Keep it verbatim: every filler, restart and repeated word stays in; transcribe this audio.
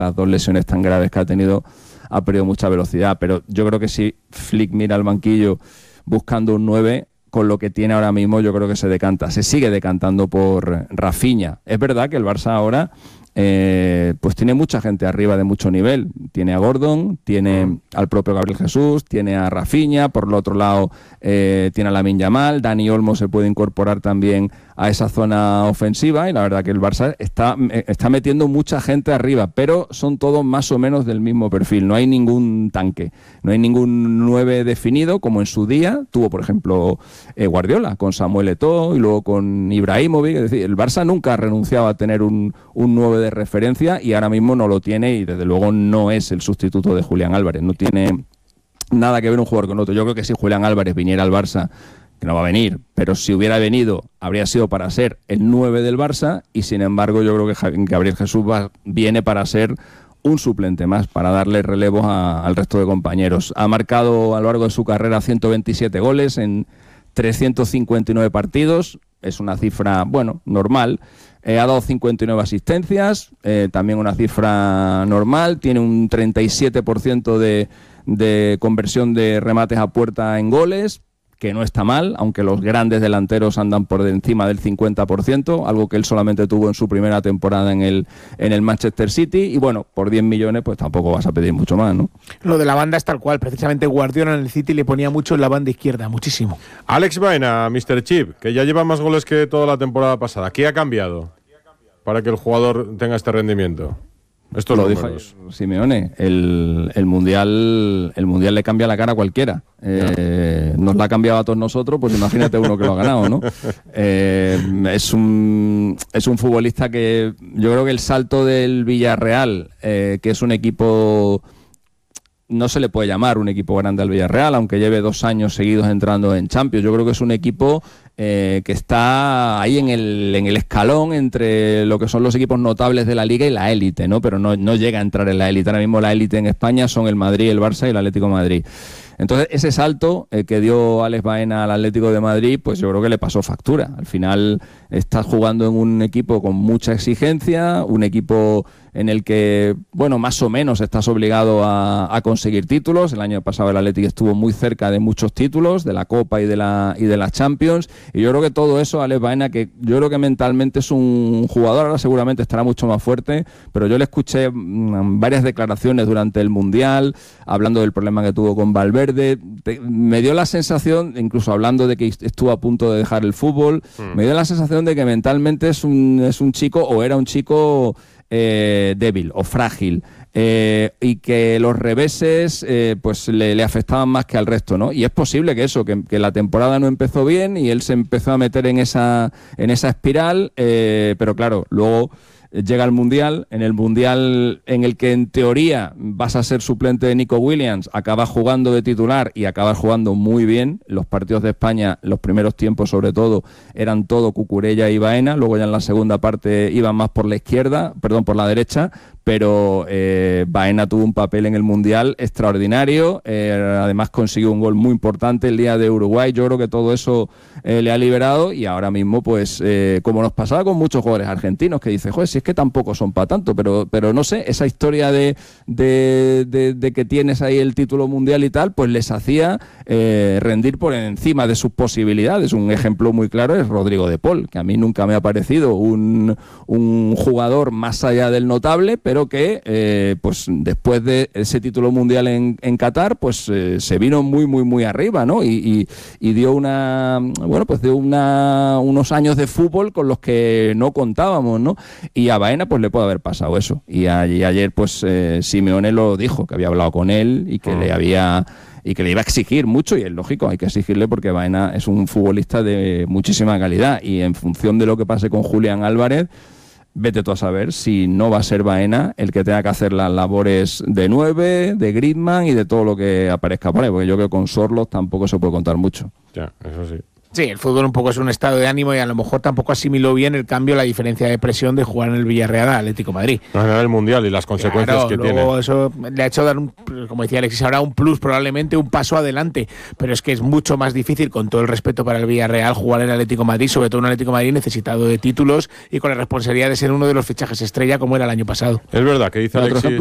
las dos lesiones tan graves que ha tenido, ha perdido mucha velocidad. Pero yo creo que si Flick mira al banquillo buscando un nueve, con lo que tiene ahora mismo, yo creo que se decanta, se sigue decantando por Rafinha. Es verdad que el Barça ahora eh, pues tiene mucha gente arriba de mucho nivel. Tiene a Gordon, tiene al propio Gabriel Jesús, tiene a Rafinha, por el otro lado eh, tiene a Lamine Yamal, Dani Olmo se puede incorporar también a esa zona ofensiva, y la verdad que el Barça está, está metiendo mucha gente arriba, pero son todos más o menos del mismo perfil. No hay ningún tanque, no hay ningún nueve definido, como en su día tuvo, por ejemplo, eh, Guardiola, con Samuel Eto'o y luego con Ibrahimovic. Es decir, el Barça nunca ha renunciado a tener un, un nueve de referencia, y ahora mismo no lo tiene, y desde luego no es el sustituto de Julián Álvarez. No tiene nada que ver un jugador con otro. Yo creo que si Julián Álvarez viniera al Barça, que no va a venir, pero si hubiera venido habría sido para ser el nueve del Barça, y sin embargo yo creo que Gabriel Jesús va, viene para ser un suplente más, para darle relevos a, al resto de compañeros. Ha marcado a lo largo de su carrera ciento veintisiete goles en trescientos cincuenta y nueve partidos, es una cifra, bueno, normal. Eh, ha dado cincuenta y nueve asistencias, eh, también una cifra normal. Tiene un treinta y siete por ciento de, de conversión de remates a puerta en goles, que no está mal, aunque los grandes delanteros andan por encima del cincuenta por ciento, algo que él solamente tuvo en su primera temporada en el, en el Manchester City. Y bueno, por diez millones pues tampoco vas a pedir mucho más, ¿no? Lo de la banda es tal cual. Precisamente Guardiola en el City le ponía mucho en la banda izquierda, muchísimo. Alex Baena, mister Chip, que ya lleva más goles que toda la temporada pasada. ¿Qué ha cambiado para que el jugador tenga este rendimiento? Estos lo números. dijo Simeone, el, el mundial el mundial le cambia la cara a cualquiera. Eh, nos la ha cambiado a todos nosotros, pues imagínate uno que lo ha ganado, ¿no? Eh, es un es un futbolista que yo creo que el salto del Villarreal, eh, que es un equipo, no se le puede llamar un equipo grande al Villarreal, aunque lleve dos años seguidos entrando en Champions. Yo creo que es un equipo eh, que está ahí en el, en el escalón entre lo que son los equipos notables de la Liga y la élite, ¿no? Pero no, no llega a entrar en la élite. Ahora mismo la élite en España son el Madrid, el Barça y el Atlético de Madrid. Entonces, ese salto eh, que dio Alex Baena al Atlético de Madrid, pues yo creo que le pasó factura. Al final estás jugando en un equipo con mucha exigencia, un equipo en el que, bueno, más o menos estás obligado a, a conseguir títulos. El año pasado el Atlético estuvo muy cerca de muchos títulos, de la Copa y de la y de la Champions. Y yo creo que todo eso, Alex Baena, que yo creo que mentalmente es un jugador, ahora seguramente estará mucho más fuerte, pero yo le escuché mmm, varias declaraciones durante el Mundial, hablando del problema que tuvo con Valverde. Te, me dio la sensación, incluso hablando de que estuvo a punto de dejar el fútbol, mm. me dio la sensación de que mentalmente es un, es un chico, o era un chico eh, débil o frágil. Eh, y que los reveses eh, pues le, le afectaban más que al resto, ¿no? Y es posible que eso, que, que la temporada no empezó bien y él se empezó a meter en esa, en esa espiral, eh, pero claro, luego llega el Mundial, en el Mundial en el que en teoría vas a ser suplente de Nico Williams, acabas jugando de titular y acabas jugando muy bien. Los partidos de España, los primeros tiempos sobre todo, eran todo Cucurella y Baena, luego ya en la segunda parte iban más por la izquierda, perdón, por la derecha, pero eh, Baena tuvo un papel en el Mundial extraordinario, eh, además consiguió un gol muy importante el día de Uruguay. Yo creo que todo eso eh, le ha liberado, y ahora mismo pues eh, como nos pasaba con muchos jugadores argentinos que dice, joder, si es que tampoco son para tanto, pero pero no sé, esa historia de, de, de, de que tienes ahí el título mundial y tal, pues les hacía eh, rendir por encima de sus posibilidades. Un ejemplo muy claro es Rodrigo de Paul, que a mí nunca me ha parecido un, un jugador más allá del notable, pero que eh, pues después de ese título mundial en, en Qatar, pues eh, se vino muy muy muy arriba, ¿no? Y, y, y dio una bueno pues dio una unos años de fútbol con los que no contábamos, ¿no? Y a Baena pues le puede haber pasado eso. Y, a, y ayer pues eh, Simeone lo dijo, que había hablado con él y que uh-huh. le había y que le iba a exigir mucho, y es lógico, hay que exigirle porque Baena es un futbolista de muchísima calidad, y en función de lo que pase con Julián Álvarez, vete tú a saber si no va a ser Baena el que tenga que hacer las labores de nueve, de Griezmann y de todo lo que aparezca por ahí, porque yo creo que con Sorloth tampoco se puede contar mucho. Ya, eso sí. Sí, el fútbol un poco es un estado de ánimo y a lo mejor tampoco asimiló bien el cambio, la diferencia de presión de jugar en el Villarreal al Atlético de Madrid. Ganar el Mundial y las consecuencias Claro, que luego tiene. eso le ha hecho dar, un, como decía Alexis, ahora un plus, probablemente un paso adelante, pero es que es mucho más difícil, con todo el respeto para el Villarreal, jugar en el Atlético de Madrid, sobre todo un Atlético de Madrid necesitado de títulos y con la responsabilidad de ser uno de los fichajes estrella como era el año pasado. Es verdad que dice Otro Alexis...